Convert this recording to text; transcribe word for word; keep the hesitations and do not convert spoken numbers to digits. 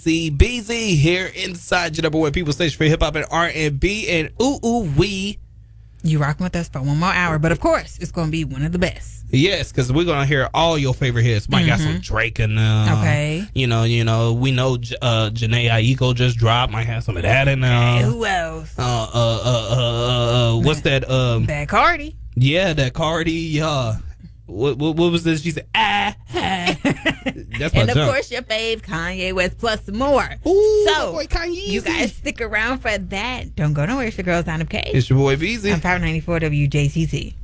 C B Z here inside your number one people station for hip hop and R and B. And ooh, ooh, we. You rocking with us for one more hour, but of course, it's going to be one of the best. Yes, because we're going to hear all your favorite hits. Might mm-hmm. got some Drake in there. Okay. You know, you know, we know uh, Janae Aiko just dropped. Might have some of that in there. Hey, who else? Uh, uh, uh, uh, uh, what's that? Um, that Cardi. Yeah, that Cardi. Yeah. What, what, what was this? She said, ah, ah. That's my And of jump. course, your fave, Kanye West, plus more. Ooh, so, boy, Kanye. You guys stick around for that. Don't go nowhere. It's your girl, Zana K. It's your boy, V Z. On Power ninety-four W J C C.